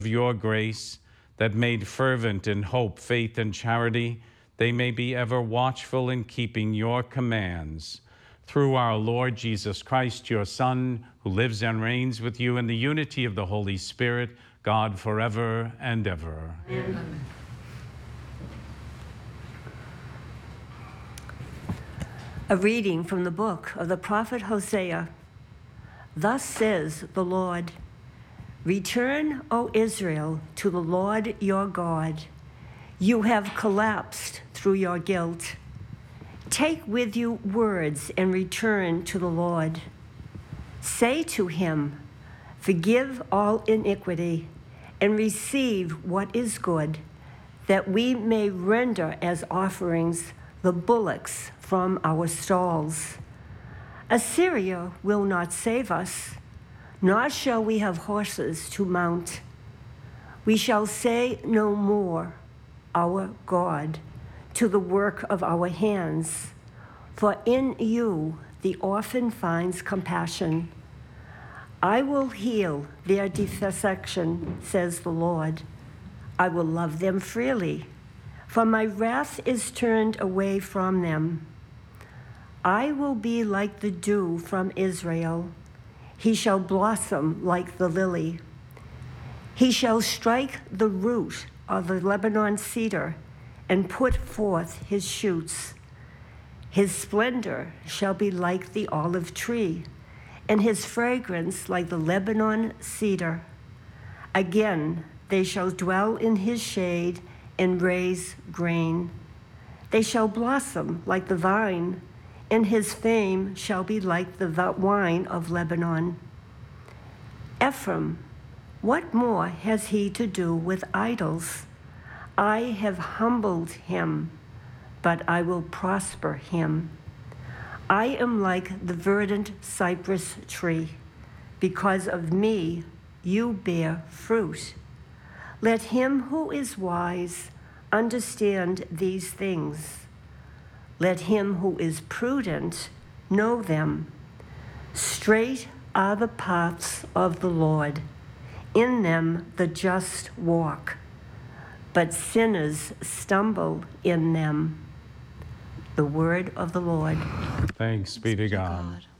of your grace, that made fervent in hope, faith, and charity, they may be ever watchful in keeping your commands. Through our Lord Jesus Christ, your Son, who lives and reigns with you in the unity of the Holy Spirit, God forever and ever. Amen. A reading from the book of the prophet Hosea. Thus says the Lord, "Return, O Israel, to the Lord your God. You have collapsed through your guilt. Take with you words and return to the Lord. Say to him, forgive all iniquity and receive what is good, that we may render as offerings the bullocks from our stalls. Assyria will not save us, nor shall we have horses to mount. We shall say no more, our God, to the work of our hands, for in you the orphan finds compassion. I will heal their defection, says the Lord. I will love them freely, for my wrath is turned away from them. I will be like the dew from Israel. He shall blossom like the lily. He shall strike the root of the Lebanon cedar and put forth his shoots. His splendor shall be like the olive tree, and his fragrance like the Lebanon cedar. Again, they shall dwell in his shade and raise grain. They shall blossom like the vine, and his fame shall be like the wine of Lebanon. Ephraim, what more has he to do with idols? I have humbled him, but I will prosper him. I am like the verdant cypress tree. Because of me, you bear fruit. Let him who is wise understand these things. Let him who is prudent know them. Straight are the paths of the Lord. In them the just walk, but sinners stumble in them. The word of the Lord. Thanks be to God.